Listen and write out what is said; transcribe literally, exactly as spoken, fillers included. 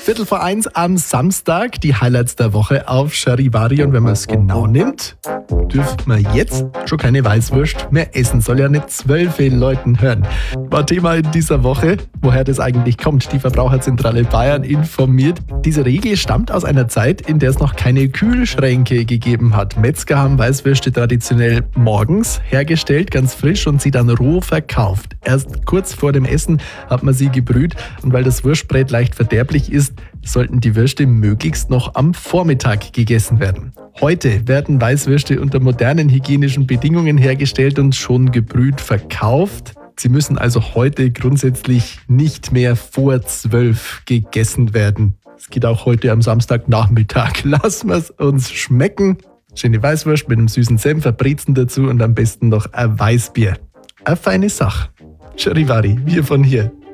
Viertel vor eins am Samstag, die Highlights der Woche auf Charivari. Und wenn man es genau nimmt, dürfte man jetzt schon keine Weißwurst mehr essen. Soll ja nicht zwölf Leuten hören. War Thema in dieser Woche, woher das eigentlich kommt. Die Verbraucherzentrale Bayern informiert. Diese Regel stammt aus einer Zeit, in der es noch keine Kühlschränke gegeben hat. Metzger haben Weißwürste traditionell morgens hergestellt, ganz frisch, und sie dann roh verkauft. Erst kurz vor dem Essen hat man sie gebrüht, und weil das Wurstbrät leicht verderblich ist, sollten die Würste möglichst noch am Vormittag gegessen werden. Heute werden Weißwürste unter modernen hygienischen Bedingungen hergestellt und schon gebrüht verkauft. Sie müssen also heute grundsätzlich nicht mehr vor zwölf gegessen werden. Es geht auch heute am Samstagnachmittag. Lassen wir es uns schmecken. Schöne Weißwurst mit einem süßen Senf, ein Brezen dazu und am besten noch ein Weißbier. Eine feine Sache. Charivari, wir von hier.